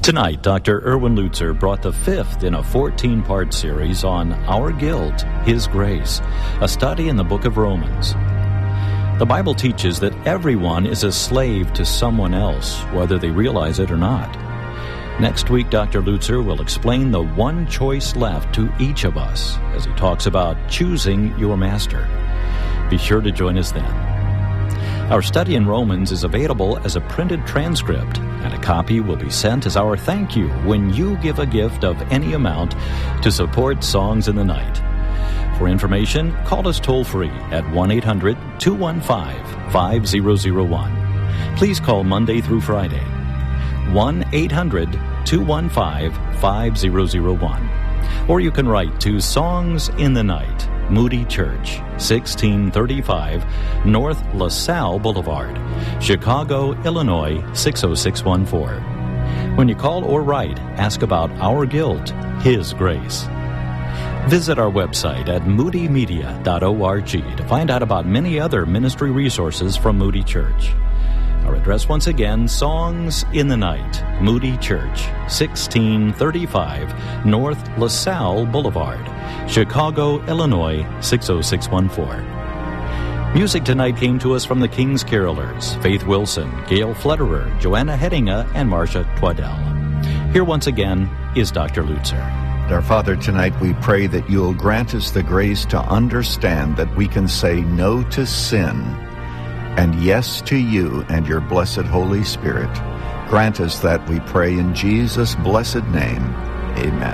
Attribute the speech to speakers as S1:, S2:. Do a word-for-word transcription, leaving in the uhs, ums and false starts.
S1: Tonight, Doctor Erwin Lutzer brought the fifth in a fourteen-part series on Our Guilt, His Grace, a study in the book of Romans. The Bible teaches that everyone is a slave to someone else, whether they realize it or not. Next week, Doctor Lutzer will explain the one choice left to each of us as he talks about choosing your master. Be sure to join us then. Our study in Romans is available as a printed transcript, and a copy will be sent as our thank you when you give a gift of any amount to support Songs in the Night. For information, call us toll-free at one eight hundred two one five five zero zero one. Please call Monday through Friday. one eight hundred two one five five zero zero one. Or you can write to Songs in the Night, Moody Church, sixteen thirty-five North LaSalle Boulevard, Chicago, Illinois, six oh six one four. When you call or write, ask about Our Guilt, His Grace. Visit our website at moody media dot org to find out about many other ministry resources from Moody Church. Our address once again, Songs in the Night, Moody Church, sixteen thirty-five North LaSalle Boulevard, Chicago, Illinois, six oh six one four. Music tonight came to us from the King's Carolers, Faith Wilson, Gail Flutterer, Joanna Hedinga, and Marcia Twaddell. Here once again is Doctor Lutzer.
S2: Our Father, tonight we pray that you'll grant us the grace to understand that we can say no to sin and yes to you and your blessed Holy Spirit. Grant us that, we pray in Jesus' blessed name. Amen.